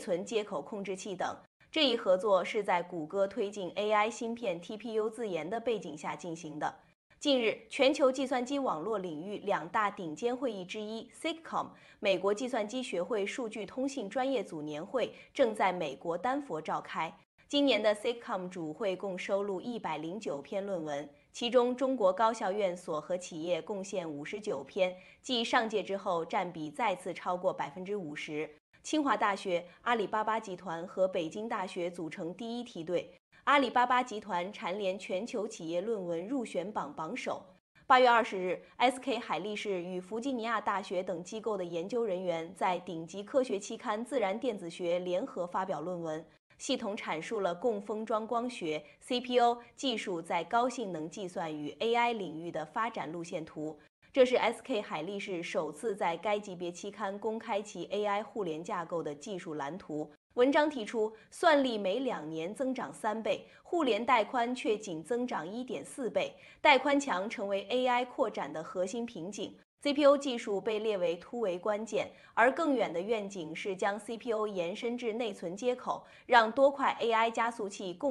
存接口控制器等。这一合作是在谷歌推进 AI 芯片 TPU 自研的背景下进行的。近日，全球计算机网络领域两大顶尖会议之一 SIGCOMM 美国计算机学会数据通信专业组年会正在美国丹佛召开。今年的 SIGCOMM 主会共收录109篇论文，其中中国高校院所和企业贡献59篇，继上届之后占比再次超过50%。清华大学、阿里巴巴集团和北京大学组成第一梯队。阿里巴巴集团蝉联全球企业论文入选榜榜首。8月20日 ，SK 海力士与弗吉尼亚大学等机构的研究人员在顶级科学期刊《自然电子学》联合发表论文，系统阐述了共封装光学 （CPO） 技术在高性能计算与 AI 领域的发展路线图。这是 SK 海力士首次在该级别期刊公开其 AI 互联架构的技术蓝图。文章提出，算力每2年增长3倍，互联带宽却仅增长1.4倍，带宽墙成为 AI 扩展的核心瓶颈。CPU 技术被列为突围关键，而更远的愿景是将 CPU 延伸至内存接口，让多块 AI 加速器共